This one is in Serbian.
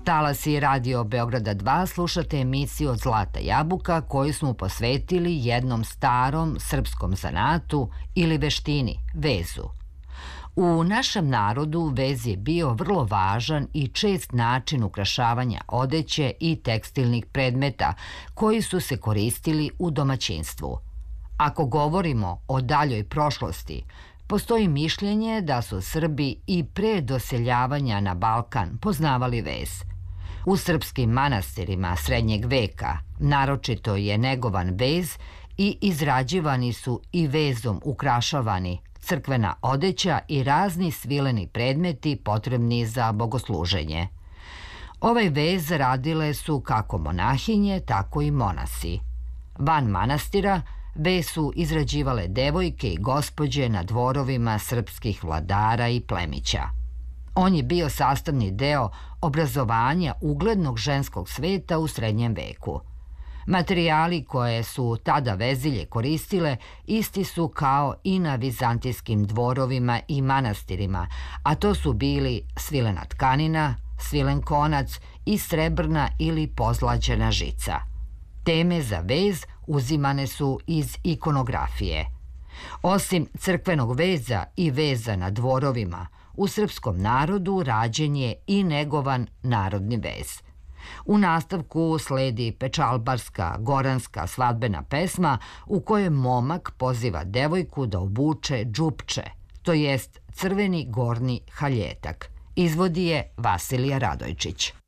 Talasi Radio Beograda 2 slušate emisiju od Zlata jabuka koju smo posvetili jednom starom srpskom zanatu ili veštini, vezu. U našem narodu vez je bio vrlo važan i čest način ukrašavanja odeće i tekstilnih predmeta koji su se koristili u domaćinstvu. Ako govorimo o daljoj prošlosti, postoji mišljenje da su Srbi i pre doseljavanja na Balkan poznavali vez. U srpskim manastirima srednjeg veka naročito je negovan vez i izrađivani su i vezom ukrašavani crkvena odeća i razni svileni predmeti potrebni za bogosluženje. Ovaj vez radile su kako monahinje, tako i monasi. Van manastira vez su izrađivale devojke i gospođe na dvorovima srpskih vladara i plemića. On je bio sastavni deo obrazovanja uglednog ženskog sveta u srednjem veku. Materijali koje su tada vezilje koristile isti su kao i na vizantijskim dvorovima i manastirima, a to su bili svilena tkanina, svilen konac i srebrna ili pozlaćena žica. Teme za vez uzimane su iz ikonografije. Osim crkvenog veza i veza na dvorovima, u srpskom narodu rađen je i negovan narodni vez. U nastavku sledi pečalbarska, goranska svadbena pesma u kojoj momak poziva devojku da obuče džupče, to jest crveni gornji haljetak. Izvodi je Vasilija Radojčić.